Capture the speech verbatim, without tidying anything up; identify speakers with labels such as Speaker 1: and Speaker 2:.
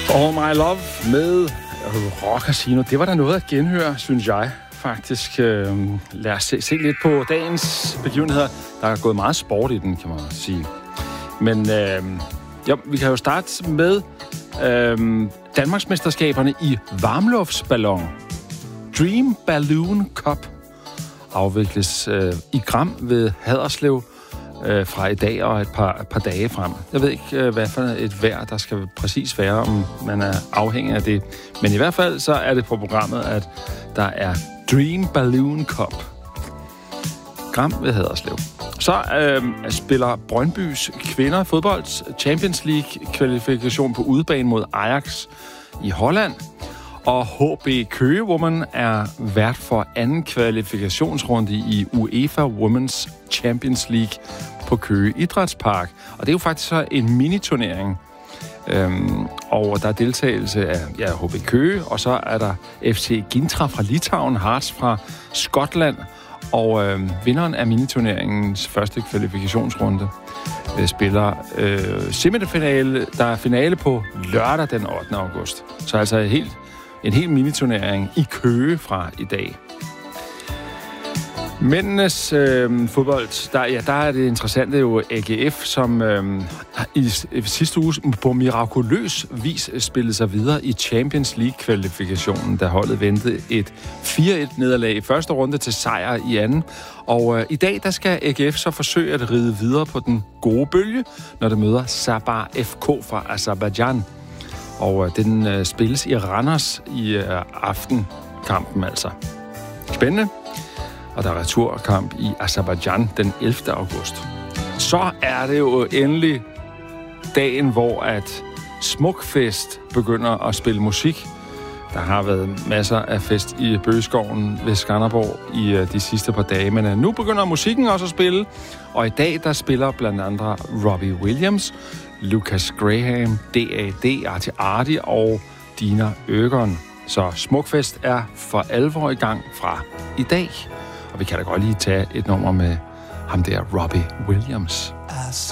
Speaker 1: All My Love med Rock Casino. Det var da noget at genhøre, synes jeg faktisk. Lad os se, se lidt på dagens begivenheder. Der er gået meget sport i den, kan man sige. Men øh, ja, vi kan jo starte med øh, Danmarksmesterskaberne i varmluftsballon. Dream Balloon Cup afvikles øh, i Gram ved Haderslev øh, fra i dag og et par, et par dage frem. Jeg ved ikke, øh, hvad for et vejr, der skal præcis være, om man er afhængig af det. Men i hvert fald så er det på programmet, at der er Dream Balloon Cup. Gram ved Haderslev. Så øh, spiller Brøndbys kvinder fodbold Champions League kvalifikation på udebane mod Ajax i Holland. Og H B Køge Women er vært for anden kvalifikationsrunde i UEFA Women's Champions League på Køge Idrætspark. Og det er jo faktisk så en miniturnering. Øhm, og der er deltagelse af ja, H B Køge, og så er der F C Gintra fra Litauen, Hearts fra Skotland. Og øh, vinderen af miniturneringens første kvalifikationsrunde øh, spiller øh, semifinale. Der er finale på lørdag den ottende august. Så altså helt en hel miniturnering i Køge fra i dag. Mændenes øh, fodbold, der, ja, der er det interessante jo A G F, som øh, i, i sidste uge på mirakuløs vis spillede sig videre i Champions League-kvalifikationen, da holdet ventede et fire et nederlag i første runde til sejr i anden. Og øh, i dag der skal A G F så forsøge at ride videre på den gode bølge, når det møder Sabah F K fra Aserbajdsjan. Og øh, den øh, spilles i Randers i øh, aftenkampen altså. Spændende. Og der er returkamp i Aserbajdsjan den ellevte august. Så er det jo endelig dagen, hvor at Smukfest begynder at spille musik. Der har været masser af fest i Bøgeskoven ved Skanderborg i uh, de sidste par dage, men uh, nu begynder musikken også at spille. Og i dag, der spiller blandt andre Robbie Williams, Lucas Graham, D A D, Artie Artie og Dina Øgern. Så Smukfest er for alvor i gang fra i dag. Og vi kan da godt lige tage et nummer med ham der, Robbie Williams.
Speaker 2: I